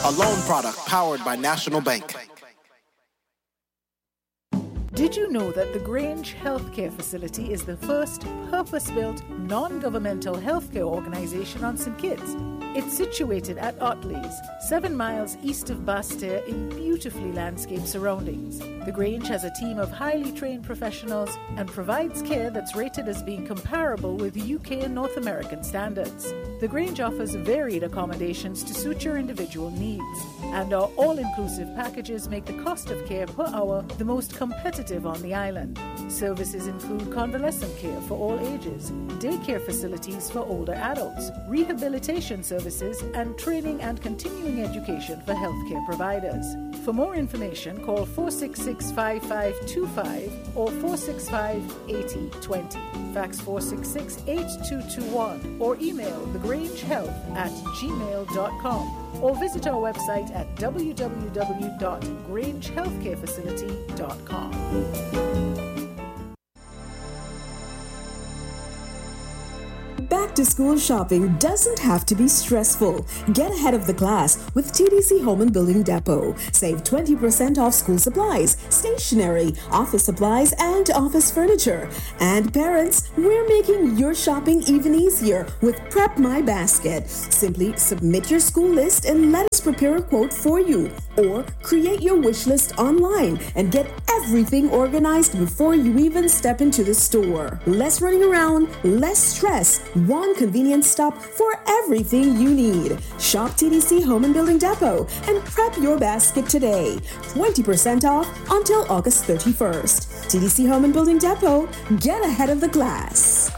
a loan product powered by National Bank. Did you know that the Grange Healthcare Facility is the first purpose-built, non-governmental healthcare organization on St. Kitts? It's situated at Otley's, 7 miles east of Basseterre in beautifully landscaped surroundings. The Grange has a team of highly trained professionals and provides care that's rated as being comparable with UK and North American standards. The Grange offers varied accommodations to suit your individual needs, and our all-inclusive packages make the cost of care per hour the most competitive on the island. Services include convalescent care for all ages, daycare facilities for older adults, rehabilitation services, and training and continuing education for healthcare providers. For more information, call 466-5525 or 465-8020. Fax 466-8221 or email thegrangehealth@gmail.com or visit our website at www.grangehealthcarefacility.com. Back to school shopping doesn't have to be stressful. Get ahead of the class with TDC Home and Building Depot. Save 20% off school supplies, stationery, office supplies, and office furniture. And parents, we're making your shopping even easier with Prep My Basket. Simply submit your school list and let us prepare a quote for you. Or create your wish list online and get everything organized before you even step into the store. Less running around, less stress. One convenient stop for everything you need. Shop TDC Home and Building Depot and prep your basket today. 20% off until August 31st. TDC Home and Building Depot, get ahead of the class.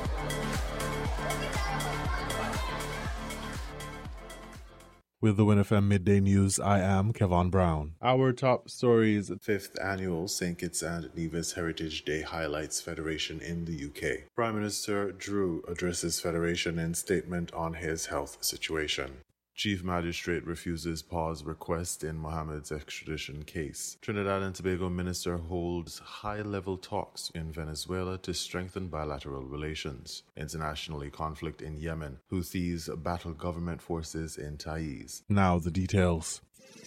With the WinFM Midday News, I am Kevon Brown. Our top stories: 5th Annual St. Kitts and Nevis Heritage Day highlights Federation in the UK. Prime Minister Drew addresses Federation in statement on his health situation. Chief Magistrate refuses pause request in Mohammed's extradition case. Trinidad and Tobago Minister holds high-level talks in Venezuela to strengthen bilateral relations. Internationally, conflict in Yemen. Houthis battle government forces in Taiz. Now the details.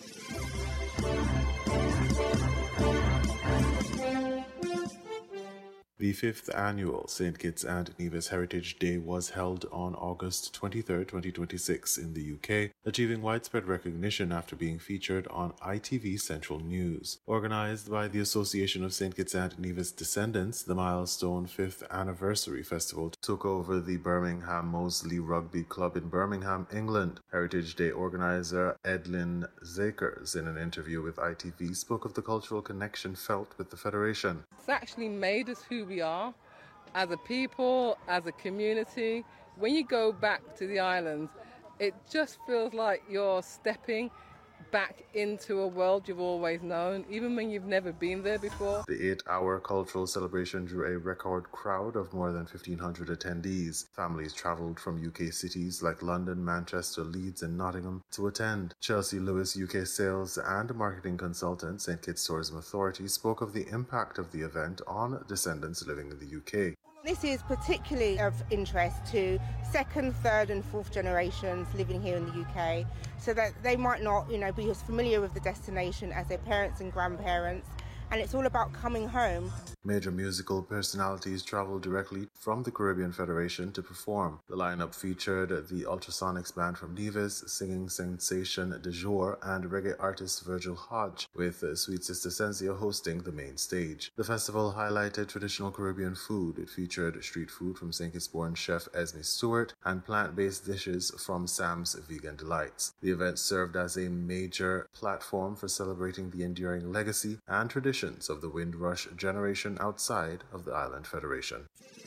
The 5th Annual St. Kitts and Nevis Heritage Day was held on August 23, 2026 in the UK, achieving widespread recognition after being featured on ITV Central News. Organised by the Association of St. Kitts and Nevis Descendants, the milestone 5th Anniversary Festival took over the Birmingham Moseley Rugby Club in Birmingham, England. Heritage Day organiser Edlin Zakers, in an interview with ITV, spoke of the cultural connection felt with the Federation. It's actually made us who we are as a people, as a community. When you go back to the islands, it just feels like you're stepping back into a world you've always known, even when you've never been there before. The 8-hour cultural celebration drew a record crowd of more than 1,500 attendees. Families travelled from UK cities like London, Manchester, Leeds and Nottingham to attend. Chelsea Lewis, UK sales and marketing consultant, St. Kitts Tourism Authority, spoke of the impact of the event on descendants living in the UK. This is particularly of interest to second, third and fourth generations living here in the UK, so that they might not, be as familiar with the destination as their parents and grandparents. And it's all about coming home. Major musical personalities traveled directly from the Caribbean Federation to perform. The lineup featured the Ultrasonics Band from Nevis, singing sensation de jour, and reggae artist Virgil Hodge, with Sweet Sister Sensia hosting the main stage. The festival highlighted traditional Caribbean food. It featured street food from St. Kitts-born chef Esme Stewart and plant-based dishes from Sam's Vegan Delights. The event served as a major platform for celebrating the enduring legacy and traditions of the Windrush generation outside of the Island Federation.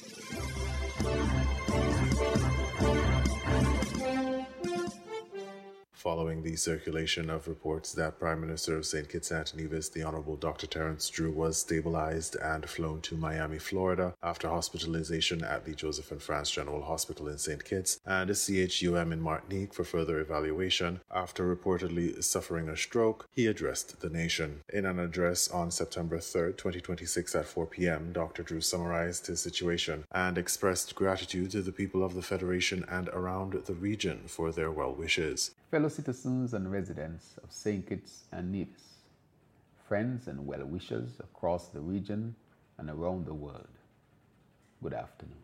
Following the circulation of reports that Prime Minister of St. Kitts and Nevis, the Honorable Dr. Terence Drew, was stabilized and flown to Miami, Florida, after hospitalization at the Joseph and France General Hospital in St. Kitts and a CHUM in Martinique for further evaluation, after reportedly suffering a stroke, he addressed the nation. In an address on September 3, 2026 at 4 p.m., Dr. Drew summarized his situation and expressed gratitude to the people of the Federation and around the region for their well wishes. fellow citizens and residents of St. Kitts and Nevis, friends and well-wishers across the region and around the world, good afternoon.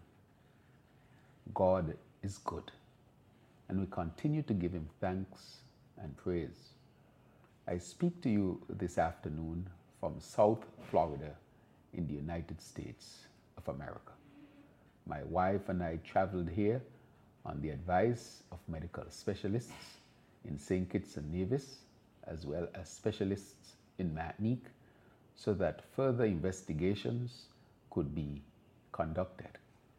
God is good, and we continue to give Him thanks and praise. I speak to you this afternoon from South Florida in the United States of America. My wife and I traveled here on the advice of medical specialists in St. Kitts and Nevis, as well as specialists in Martinique, so that further investigations could be conducted.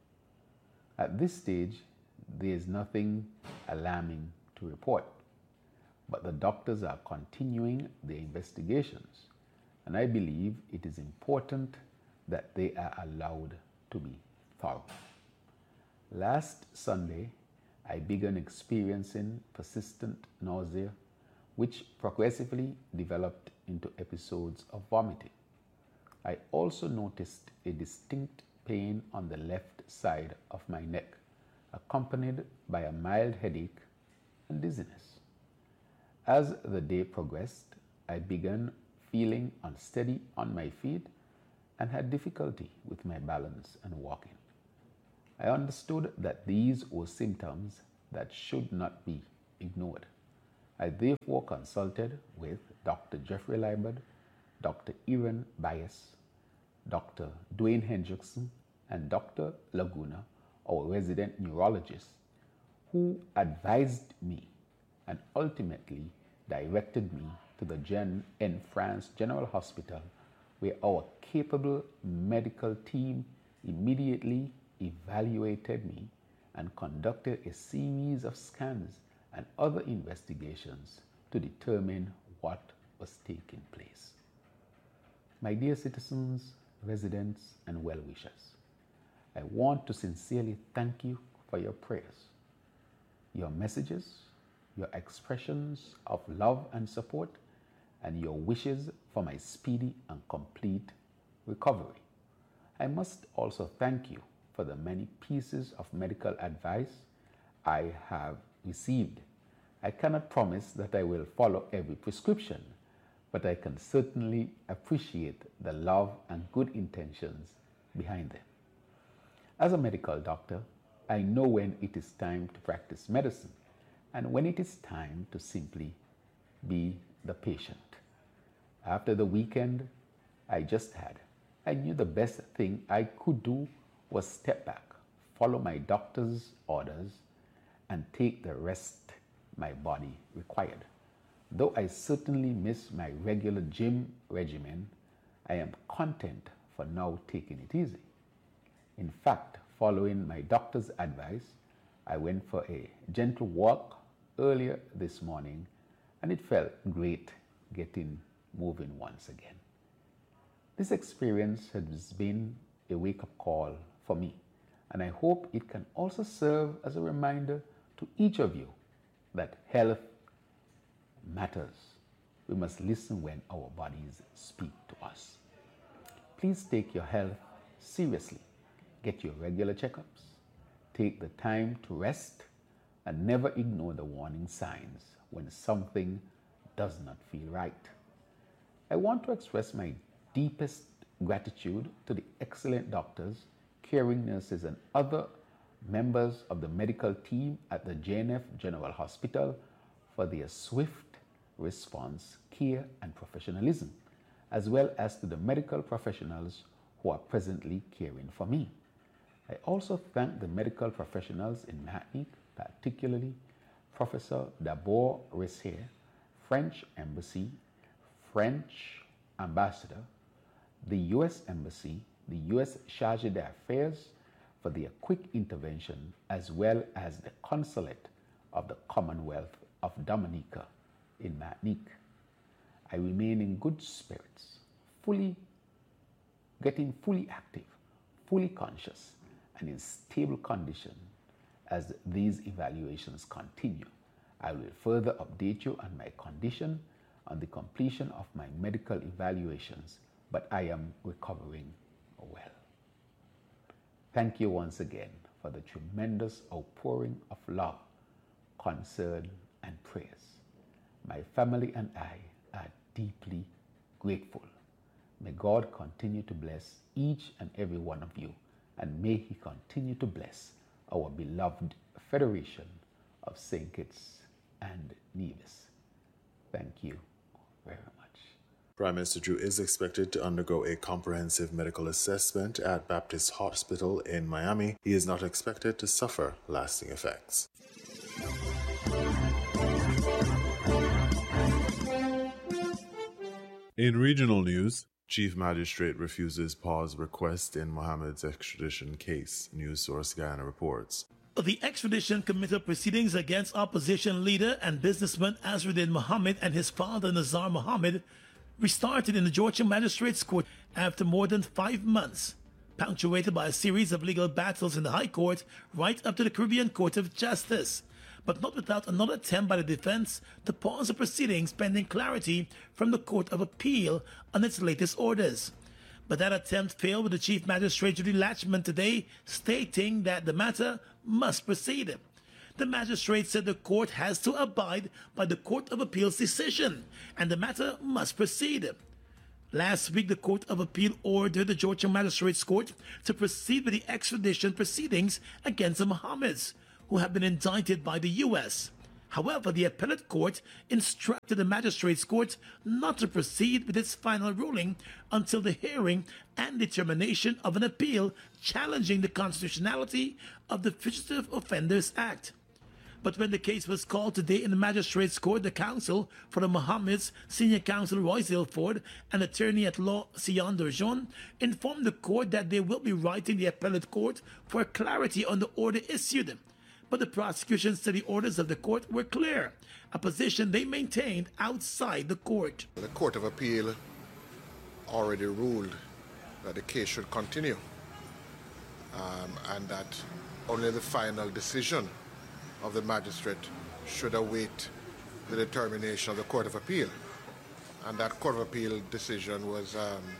At this stage, there is nothing alarming to report, but the doctors are continuing their investigations, and I believe it is important that they are allowed to be thorough. Last Sunday, I began experiencing persistent nausea, which progressively developed into episodes of vomiting. I also noticed a distinct pain on the left side of my neck, accompanied by a mild headache and dizziness. As the day progressed, I began feeling unsteady on my feet and had difficulty with my balance and walking. I understood that these were symptoms that should not be ignored. I therefore consulted with Dr. Jeffrey Liebert, Dr. Erin Bias, Dr. Dwayne Hendrickson, and Dr. Laguna, our resident neurologist, who advised me and ultimately directed me to the N. France General Hospital, where our capable medical team immediately evaluated me and conducted a series of scans and other investigations to determine what was taking place. My dear citizens, residents, and well-wishers, I want to sincerely thank you for your prayers, your messages, your expressions of love and support, and your wishes for my speedy and complete recovery. I must also thank you for the many pieces of medical advice I have received. I cannot promise that I will follow every prescription, but I can certainly appreciate the love and good intentions behind them. As a medical doctor, I know when it is time to practice medicine and when it is time to simply be the patient. After the weekend I just had, I knew the best thing I could do was step back, follow my doctor's orders, and take the rest my body required. Though I certainly miss my regular gym regimen, I am content for now taking it easy. In fact, following my doctor's advice, I went for a gentle walk earlier this morning, and it felt great getting moving once again. This experience has been a wake-up call for me, and I hope it can also serve as a reminder to each of you that health matters. We must listen when our bodies speak to us. Please take your health seriously. Get your regular checkups. Take the time to rest and never ignore the warning signs when something does not feel right. I want to express my deepest gratitude to the excellent doctors, caring nurses, and other members of the medical team at the JNF General Hospital for their swift response, care, and professionalism, as well as to the medical professionals who are presently caring for me. I also thank the medical professionals in Martinique, particularly Professor Dabor Ressier, French Embassy, French Ambassador, the U.S. Embassy, the U.S. Chargé d'Affaires for their quick intervention, as well as the Consulate of the Commonwealth of Dominica in Martinique. I remain in good spirits, getting fully active, fully conscious, and in stable condition as these evaluations continue. I will further update you on my condition on the completion of my medical evaluations, but I am recovering well. Thank you once again for the tremendous outpouring of love, concern, and prayers. My family and I are deeply grateful. May God continue to bless each and every one of you, and may He continue to bless our beloved Federation of St. Kitts and Nevis. Thank you very much. Prime Minister Drew is expected to undergo a comprehensive medical assessment at Baptist Hospital in Miami. He is not expected to suffer lasting effects. In regional news, Chief Magistrate refuses pause request in Mohammed's extradition case, news source Guyana reports. The extradition committed proceedings against opposition leader and businessman Azruddin Mohammed and his father Nazar Mohammed restarted in the Georgia Magistrates Court after more than 5 months, punctuated by a series of legal battles in the High Court right up to the Caribbean Court of Justice, but not without another attempt by the defense to pause the proceedings pending clarity from the Court of Appeal on its latest orders. But that attempt failed, with the Chief Magistrate Judy Latchman today stating that the matter must proceed. The magistrate said the court has to abide by the Court of Appeal's decision and the matter must proceed. Last week, the Court of Appeal ordered the Georgia Magistrates Court to proceed with the extradition proceedings against the Mohammeds, who have been indicted by the U.S. However, the appellate court instructed the Magistrates Court not to proceed with its final ruling until the hearing and determination of an appeal challenging the constitutionality of the Fugitive Offenders Act. But when the case was called today in the Magistrates Court, the counsel for the Mohammeds, Senior Counsel Royce Ilford, and Attorney at Law Sion Dorjon, informed the court that they will be writing the appellate court for clarity on the order issued. But the prosecution said the orders of the court were clear, a position they maintained outside the court. The Court of Appeal already ruled that the case should continue, and that only the final decision of the magistrate should await the determination of the Court of Appeal. And that Court of Appeal decision was,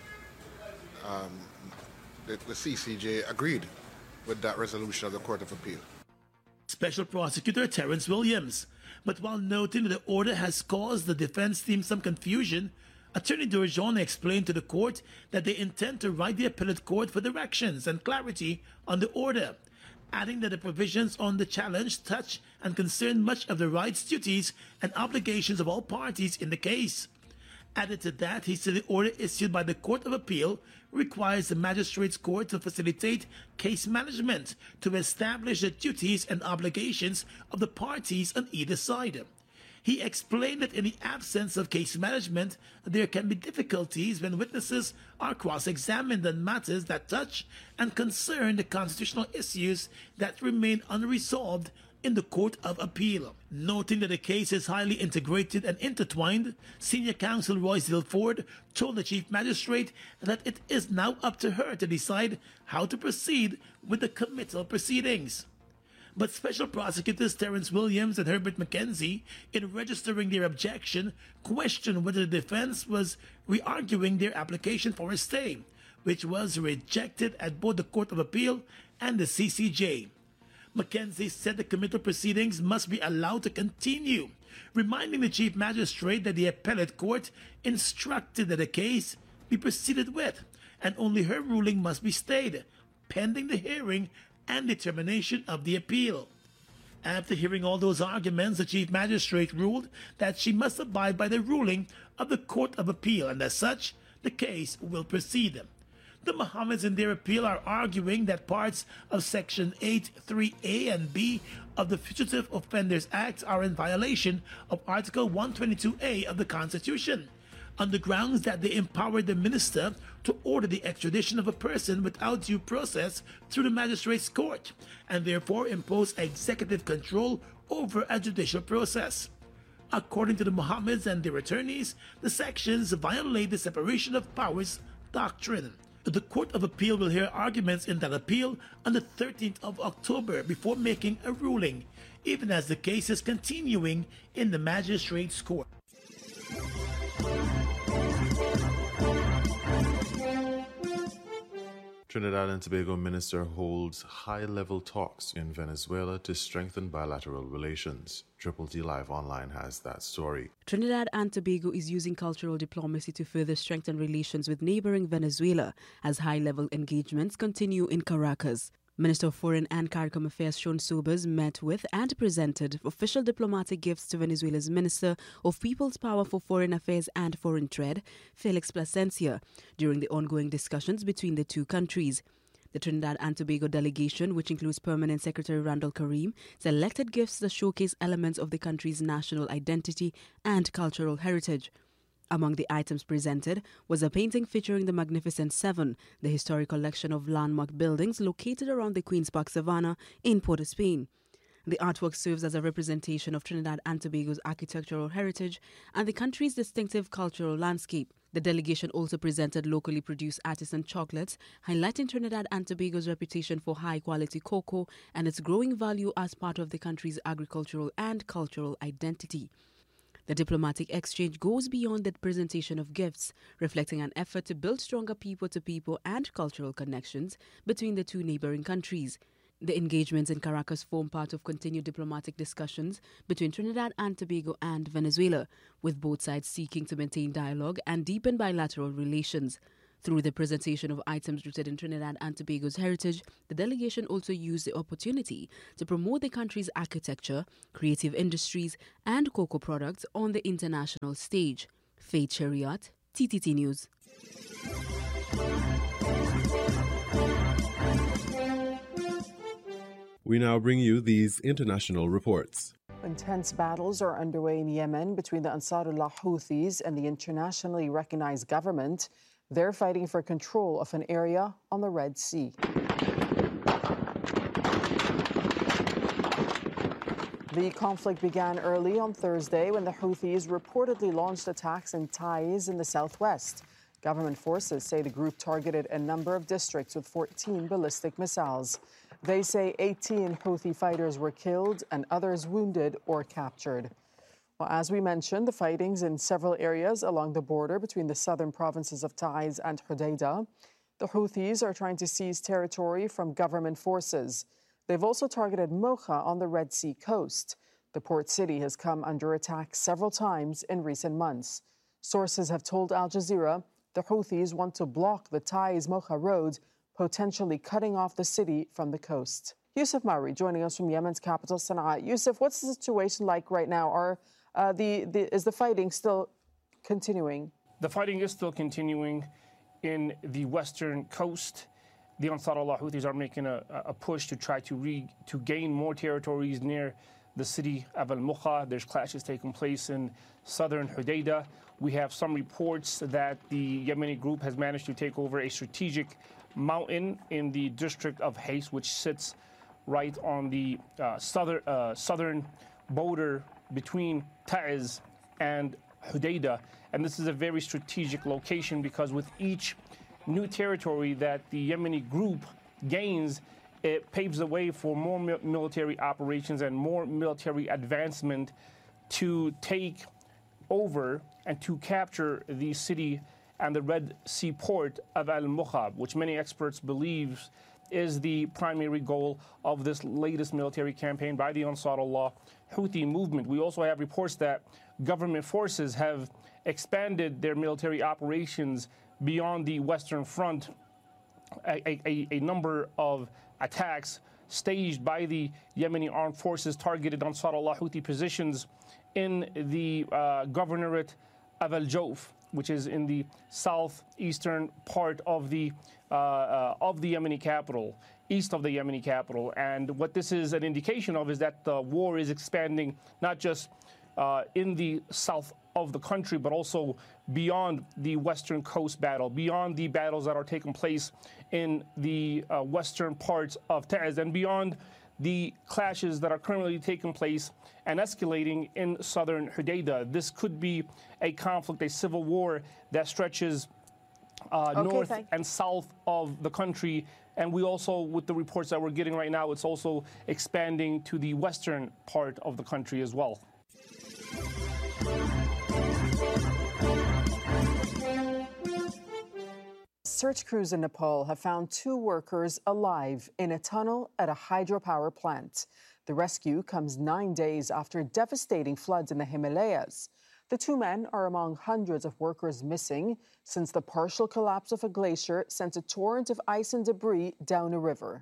the CCJ agreed with that resolution of the Court of Appeal. Special Prosecutor Terrence Williams. But while noting that the order has caused the defense team some confusion, Attorney Dorjon explained to the court that they intend to write the appellate court for directions and clarity on the order, adding that the provisions on the challenge touch and concern much of the rights, duties, and obligations of all parties in the case. Added to that, he said the order issued by the Court of Appeal requires the Magistrates Court to facilitate case management to establish the duties and obligations of the parties on either side. He explained that in the absence of case management, there can be difficulties when witnesses are cross-examined on matters that touch and concern the constitutional issues that remain unresolved in the Court of Appeal. Noting that the case is highly integrated and intertwined, Senior Counsel Royce Ilford told the Chief Magistrate that it is now up to her to decide how to proceed with the committal proceedings. But Special Prosecutors Terrence Williams and Herbert McKenzie, in registering their objection, questioned whether the defense was re-arguing their application for a stay, which was rejected at both the Court of Appeal and the CCJ. McKenzie said the committal proceedings must be allowed to continue, reminding the Chief Magistrate that the appellate court instructed that the case be proceeded with, and only her ruling must be stayed, pending the hearing and determination of the appeal. After hearing all those arguments, the Chief Magistrate ruled that she must abide by the ruling of the Court of Appeal, and as such, the case will proceed. The Mohammeds in their appeal are arguing that parts of Section 8(3)(a) and (b) of the Fugitive Offenders Act are in violation of Article 122(a) of the Constitution, on the grounds that they empowered the minister to order the extradition of a person without due process through the magistrate's court, and therefore impose executive control over a judicial process. According to the Mohammeds and their attorneys, the sections violate the separation of powers doctrine. The Court of Appeal will hear arguments in that appeal on the 13th of October before making a ruling, even as the case is continuing in the Magistrates Court. Trinidad and Tobago minister holds high-level talks in Venezuela to strengthen bilateral relations. Triple T Live Online has that story. Trinidad and Tobago is using cultural diplomacy to further strengthen relations with neighboring Venezuela as high-level engagements continue in Caracas. Minister of Foreign and CARICOM Affairs Sean Sobers met with and presented official diplomatic gifts to Venezuela's Minister of People's Power for Foreign Affairs and Foreign Trade, Felix Plasencia, during the ongoing discussions between the two countries. The Trinidad and Tobago delegation, which includes Permanent Secretary Randall Karim, selected gifts that showcase elements of the country's national identity and cultural heritage. Among the items presented was a painting featuring the Magnificent Seven, the historic collection of landmark buildings located around the Queen's Park Savannah in Port of Spain. The artwork serves as a representation of Trinidad and Tobago's architectural heritage and the country's distinctive cultural landscape. The delegation also presented locally produced artisan chocolates, highlighting Trinidad and Tobago's reputation for high-quality cocoa and its growing value as part of the country's agricultural and cultural identity. The diplomatic exchange goes beyond the presentation of gifts, reflecting an effort to build stronger people-to-people and cultural connections between the two neighboring countries. The engagements in Caracas form part of continued diplomatic discussions between Trinidad and Tobago and Venezuela, with both sides seeking to maintain dialogue and deepen bilateral relations. Through the presentation of items rooted in Trinidad and Tobago's heritage, the delegation also used the opportunity to promote the country's architecture, creative industries, and cocoa products on the international stage. Faith Chariot, TTT News. We now bring you these international reports. Intense battles are underway in Yemen between the Ansarullah Houthis and the internationally recognized government. They're fighting for control of an area on the Red Sea. The conflict began early on Thursday when the Houthis reportedly launched attacks in Taiz in the southwest. Government forces say the group targeted a number of districts with 14 ballistic missiles. They say 18 Houthi fighters were killed and others wounded or captured. Well, as we mentioned, the fightings in several areas along the border between the southern provinces of Taiz and Hodeidah. The Houthis are trying to seize territory from government forces. They've also targeted Mocha on the Red Sea coast. The port city has come under attack several times in recent months. Sources have told Al Jazeera the Houthis want to block the Taiz-Mocha road, potentially cutting off the city from the coast. Yusuf Mauri joining us from Yemen's capital, Sana'a. Yusuf, what's the situation like right now? Is the fighting still continuing? The fighting is still continuing in the western coast. The Ansarullah Houthis are making a push to try to gain more territories near the city of Al-Mukha. There's clashes taking place in southern Hodeidah. We have some reports that the Yemeni group has managed to take over a strategic mountain in the district of Hais, which sits right on the southern border between Taiz and Hodeidah. And this is a very strategic location because with each new territory that the Yemeni group gains, it paves the way for more military operations and more military advancement to take over and to capture the city and the Red Sea port of Al-Mukha, which many experts believe is the primary goal of this latest military campaign by the Ansarullah Houthi movement. We also have reports that government forces have expanded their military operations beyond the Western Front. A number of attacks staged by the Yemeni armed forces targeted Ansarullah Houthi positions in the governorate of Al-Jawf, which is in the southeastern part of the Yemeni capital, east of the Yemeni capital. And what this is an indication of is that the war is expanding not just in the south of the country, but also beyond the western coast battle, beyond the battles that are taking place in the western parts of Taiz, and beyond the clashes that are currently taking place and escalating in southern Hodeidah. This could be a conflict, a civil war that stretches north and south of the country. And we also, with the reports that we're getting right now, it's also expanding to the western part of the country as well. search crews in Nepal have found 2 workers alive in a tunnel at a hydropower plant. The rescue comes 9 days after devastating floods in the Himalayas. The 2 men are among hundreds of workers missing since the partial collapse of a glacier sent a torrent of ice and debris down a river.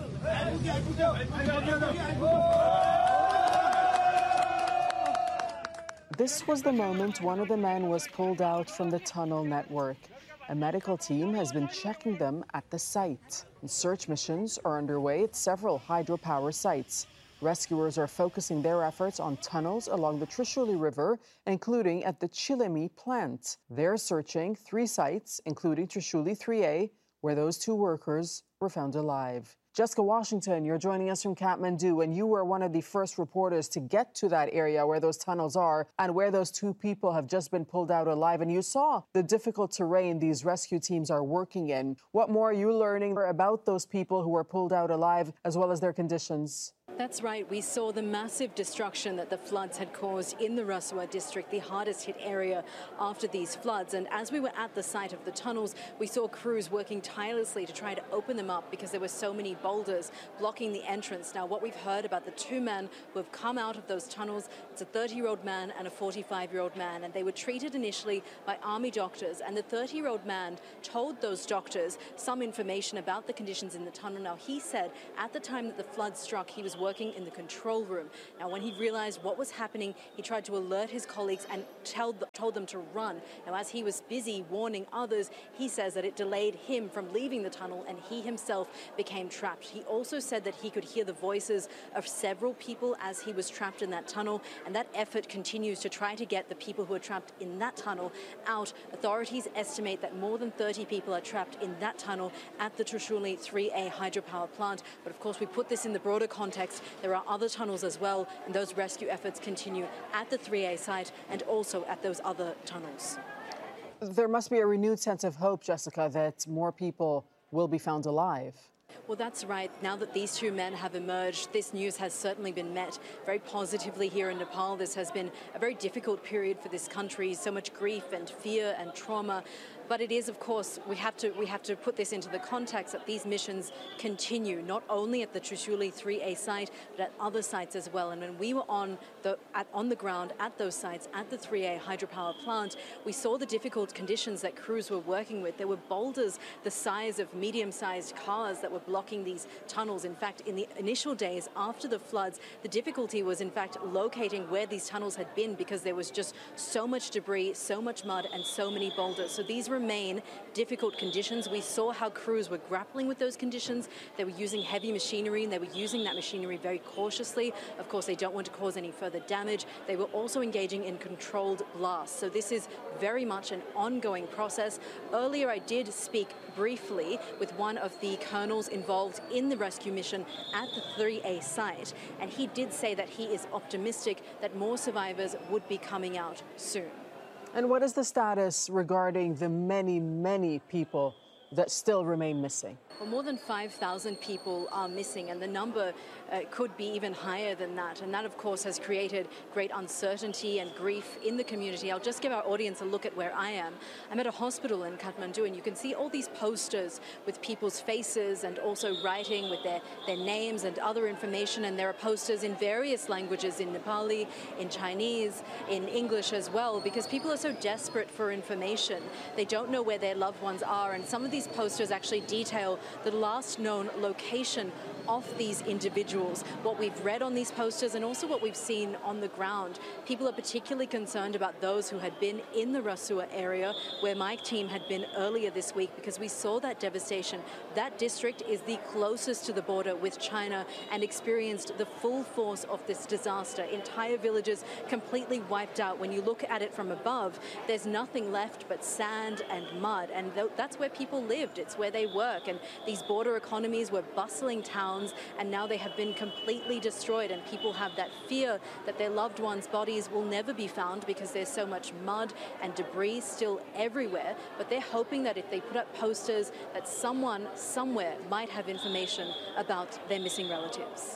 This was the moment one of the men was pulled out from the tunnel network. A medical team has been checking them at the site. Search missions are underway at several hydropower sites. Rescuers are focusing their efforts on tunnels along the Trishuli River, including at the Chilemi plant. They're searching 3 sites, including Trishuli 3A, where those 2 workers were found alive. Jessica Washington, you're joining us from Kathmandu, and you were one of the first reporters to get to that area where those tunnels are and where those 2 people have just been pulled out alive. And you saw the difficult terrain these rescue teams are working in. What more are you learning about those people who were pulled out alive, as well as their conditions? That's right. We saw the massive destruction that the floods had caused in the Rasua district, the hardest hit area after these floods. And as we were at the site of the tunnels, we saw crews working tirelessly to try to open them up because there were so many boulders blocking the entrance. Now, what we've heard about the 2 men who have come out of those tunnels, it's a 30-year-old man and a 45-year-old man, and they were treated initially by army doctors. And the 30-year-old man told those doctors some information about the conditions in the tunnel. Now, he said at the time that the flood struck, he was working in the control room. Now, when he realized what was happening, he tried to alert his colleagues and told them to run. Now, as he was busy warning others, he says that it delayed him from leaving the tunnel and he himself became trapped. He also said that he could hear the voices of several people as he was trapped in that tunnel, and that effort continues to try to get the people who are trapped in that tunnel out. Authorities estimate that more than 30 people are trapped in that tunnel at the Trishuli 3A hydropower plant. But of course, we put this in the broader context. There are other tunnels as well, and those rescue efforts continue at the 3A site and also at those other tunnels. There must be a renewed sense of hope, Jessica, that more people will be found alive. Well, that's right. Now that these 2 men have emerged, this news has certainly been met very positively here in Nepal. This has been a very difficult period for this country, so much grief and fear and trauma. But it is, of course, we have to put this into the context that these missions continue, not only at the Trishuli 3A site, but at other sites as well. And when we were on the ground at those sites, at the 3A hydropower plant, we saw the difficult conditions that crews were working with. There were boulders the size of medium-sized cars that were blocking these tunnels. In fact, in the initial days after the floods, the difficulty was, in fact, locating where these tunnels had been because there was just so much debris, so much mud, and so many boulders. So these remain difficult conditions. We saw how crews were grappling with those conditions. They were using heavy machinery, and they were using that machinery very cautiously. Of course, they don't want to cause any further damage. They were also engaging in controlled blasts. So this is very much an ongoing process. Earlier, I did speak briefly with one of the colonels involved in the rescue mission at the 3A site, and he did say that he is optimistic that more survivors would be coming out soon. And what is the status regarding the many, many people that still remain missing? Well, more than 5,000 people are missing, and the number could be even higher than that. And that, of course, has created great uncertainty and grief in the community. I'll just give our audience a look at where I am. I'm at a hospital in Kathmandu, and you can see all these posters with people's faces and also writing with their names and other information. And there are posters in various languages, in Nepali, in Chinese, in English as well, because people are so desperate for information. They don't know where their loved ones are, and some of these posters actually detail the last known location of these individuals, what we've read on these posters and also what we've seen on the ground. People are particularly concerned about those who had been in the Rasua area, where my team had been earlier this week, because we saw that devastation. That district is the closest to the border with China and experienced the full force of this disaster. Entire villages completely wiped out. When you look at it from above, there's nothing left but sand and mud, and that's where people lived. It's where they work, and these border economies were bustling towns, and now they have been completely destroyed, and people have that fear that their loved ones' bodies will never be found because there's so much mud and debris still everywhere. But they're hoping that if they put up posters, that someone somewhere might have information about their missing relatives.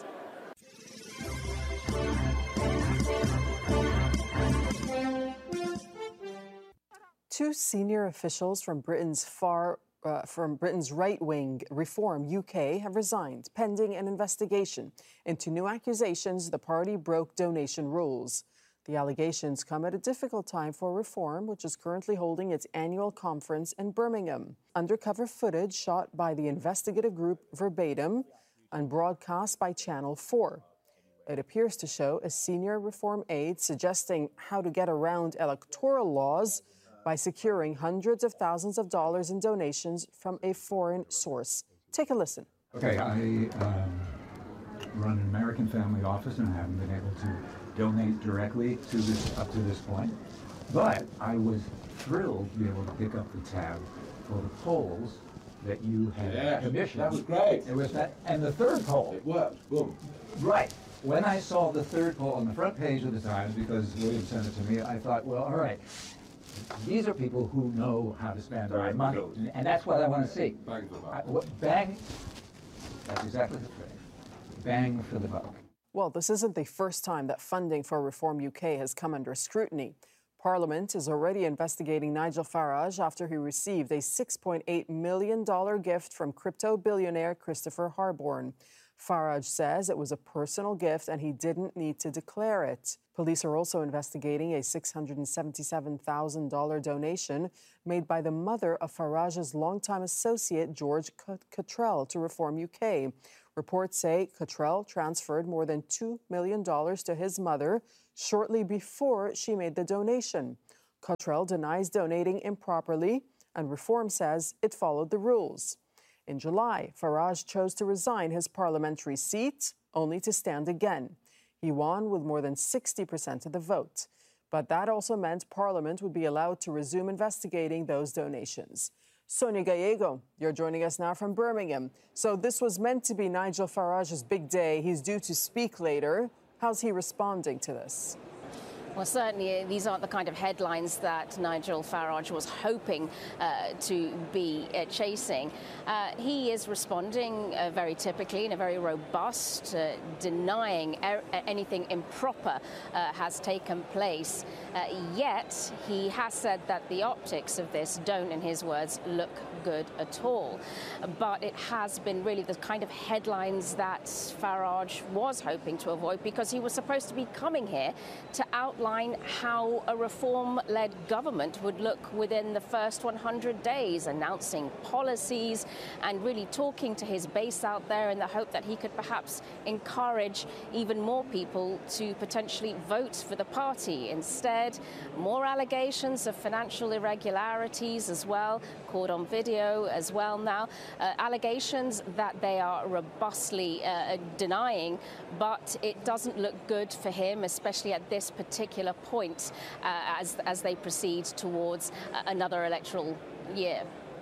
Two senior officials from Britain's from Britain's right-wing Reform UK have resigned, pending an investigation into new accusations the party broke donation rules. The allegations come at a difficult time for Reform, which is currently holding its annual conference in Birmingham. Undercover footage shot by the investigative group Verbatim and broadcast by Channel 4. It appears to show a senior Reform aide suggesting how to get around electoral laws by securing hundreds of thousands of dollars in donations from a foreign source. Take a listen. Okay, I run an American family office and haven't been able to donate directly to this up to this point. But I was thrilled to be able to pick up the tab for the polls that you had commissioned. That was great. It was that, and the third poll. It was. Boom. Right. When I saw the third poll on the front page of the Times, because William sent it to me, I thought, well, all right. These are people who know how to spend our money, and that's what I want to see. Bang, that's exactly the phrase. Bang for the buck. Well, this isn't the first time that funding for Reform UK has come under scrutiny. Parliament is already investigating Nigel Farage after he received a $6.8 million gift from crypto billionaire Christopher Harborne. Farage says it was a personal gift and he didn't need to declare it. Police are also investigating a $677,000 donation made by the mother of Farage's longtime associate George Cottrell to Reform UK. Reports say Cottrell transferred more than $2 million to his mother shortly before she made the donation. Cottrell denies donating improperly, and Reform says it followed the rules. In July, Farage chose to resign his parliamentary seat, only to stand again. He won with more than 60% of the vote. But that also meant Parliament would be allowed to resume investigating those donations. Sonia Gallego, you're joining us now from Birmingham. So this was meant to be Nigel Farage's big day. He's due to speak later. How's he responding to this? Well, certainly these aren't the kind of headlines that Nigel Farage was hoping to be chasing. He is responding very typically in a very robust, denying anything improper has taken place. Yet he has said that the optics of this don't, in his words, look good at all. But it has been really the kind of headlines that Farage was hoping to avoid, because he was supposed to be coming here to outline how a Reform-led government would look within the first 100 days, announcing policies and really talking to his base out there in the hope that he could perhaps encourage even more people to potentially vote for the party. Instead, more allegations of financial irregularities as well, caught on video as well now, allegations that they are robustly denying, but it doesn't look good for him, especially at this particular point as they proceed towards another electoral year.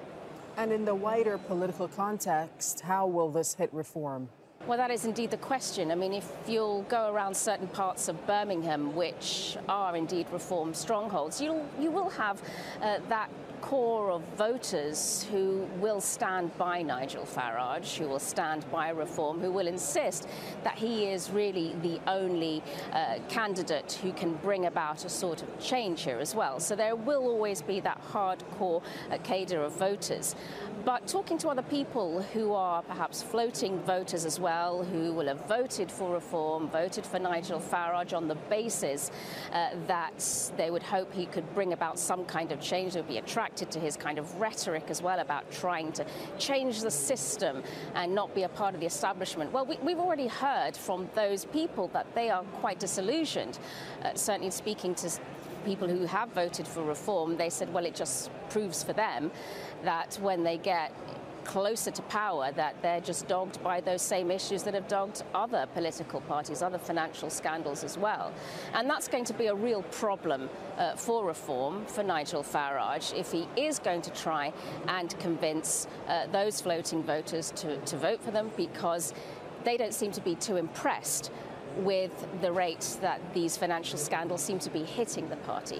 And in the wider political context, how will this hit Reform? Well, that is indeed the question. I mean, if you'll go around certain parts of Birmingham, which are indeed Reform strongholds, you will have that core of voters who will stand by Nigel Farage, who will stand by Reform, who will insist that he is really the only candidate who can bring about a sort of change here as well. So there will always be that hardcore cadre of voters. But talking to other people who are perhaps floating voters as well, who will have voted for Reform, voted for Nigel Farage on the basis that they would hope he could bring about some kind of change, they would be attracted to his kind of rhetoric as well about trying to change the system and not be a part of the establishment. Well, we've already heard from those people that they are quite disillusioned. Certainly speaking to people who have voted for Reform, they said, well, it just proves for them that when they get closer to power, that they're just dogged by those same issues that have dogged other political parties, other financial scandals as well. And that's going to be a real problem for Reform, for Nigel Farage, if he is going to try and convince those floating voters to vote for them, because they don't seem to be too impressed with the rate that these financial scandals seem to be hitting the party.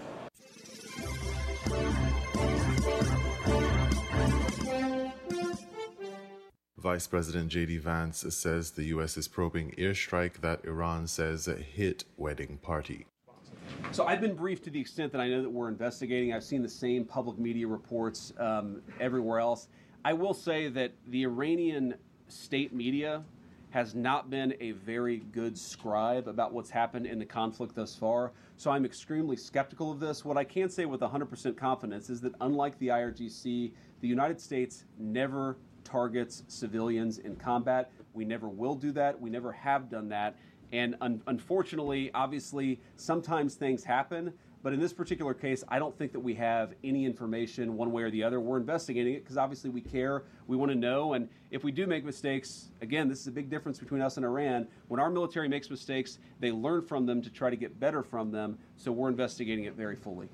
Vice President J.D. Vance says the U.S. is probing airstrike that Iran says hit wedding party. So I've been briefed to the extent that I know that we're investigating. I've seen the same public media reports everywhere else. I will say that the Iranian state media has not been a very good scribe about what's happened in the conflict thus far, so I'm extremely skeptical of this. What I can say with 100% confidence is that unlike the IRGC, the United States never targets civilians in combat. We never will do that. We never have done that. And unfortunately, obviously, sometimes things happen. But in this particular case, I don't think that we have any information one way or the other. We're investigating it because obviously we care. We want to know. And if we do make mistakes, again, this is a big difference between us and Iran. When our military makes mistakes, they learn from them to try to get better from them. So we're investigating it very fully.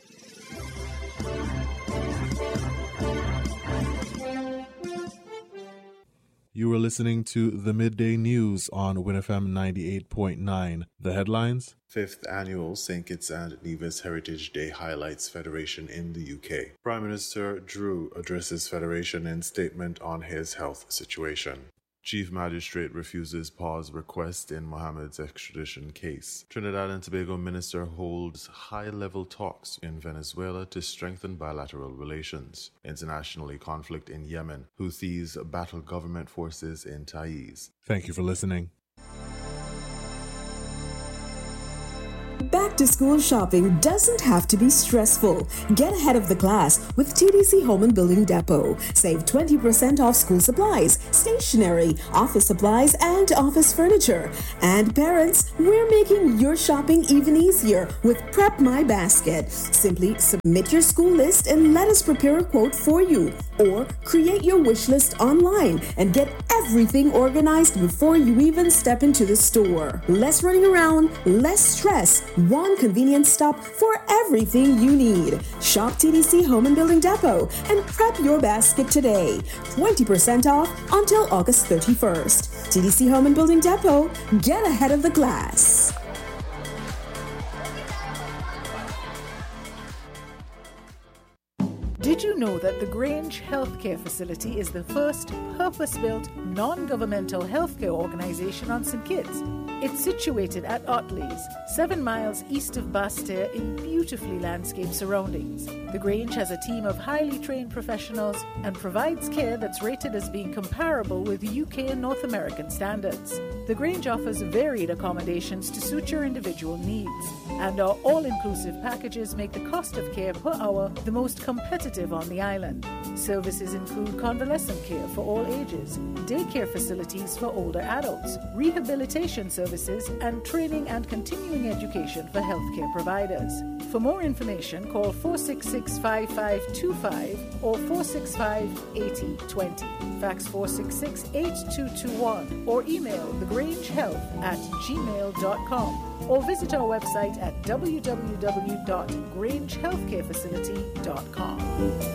You were listening to the Midday News on WinFM 98.9. The headlines: 5th Annual St. Kitts and Nevis Heritage Day highlights Federation in the UK. Prime Minister Drew addresses Federation in statement on his health situation. Chief Magistrate refuses pause request in Mohammed's extradition case. Trinidad and Tobago Minister holds high-level talks in Venezuela to strengthen bilateral relations. Internationally, conflict in Yemen. Houthis battle government forces in Taiz. Thank you for listening. Back to school shopping doesn't have to be stressful. Get ahead of the class with TDC Home and Building Depot. Save 20% off school supplies, stationery, office supplies, and office furniture. And parents, we're making your shopping even easier with Prep My Basket. Simply submit your school list and let us prepare a quote for you. Or create your wish list online and get everything organized before you even step into the store. Less running around, less stress. One convenient stop for everything you need. Shop TDC Home and Building Depot and prep your basket today. 20% off until August 31st. TDC Home and Building Depot, get ahead of the class. Did you know that the Grange Healthcare Facility is the first purpose-built, non-governmental healthcare organization on St. Kitts? It's situated at Otley's, 7 miles east of Basseterre in beautifully landscaped surroundings. The Grange has a team of highly trained professionals and provides care that's rated as being comparable with UK and North American standards. The Grange offers varied accommodations to suit your individual needs, and our all-inclusive packages make the cost of care per hour the most competitive on the island. Services include convalescent care for all ages, daycare facilities for older adults, rehabilitation services, and training and continuing education for healthcare providers. For more information, call 466-5525 or 465-8020. Fax 466-8221 or email thegrangehealth@gmail.com or visit our website at www.grangehealthcarefacility.com.